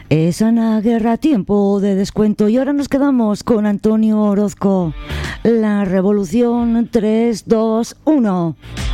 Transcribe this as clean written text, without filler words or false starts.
Es Ana Guerra, tiempo de descuento. Y ahora nos quedamos con Antonio Orozco. La revolución 3, 2, 1.